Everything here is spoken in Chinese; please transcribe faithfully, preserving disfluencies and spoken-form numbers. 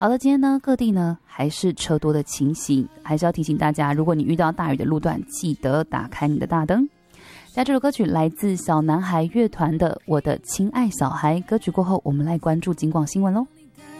好了，今天呢各地呢还是车多的情形，还是要提醒大家，如果你遇到大雨的路段，记得打开你的大灯。在这首歌曲来自小男孩乐团的《我的亲爱小孩》，歌曲过后，我们来关注警广新闻喽。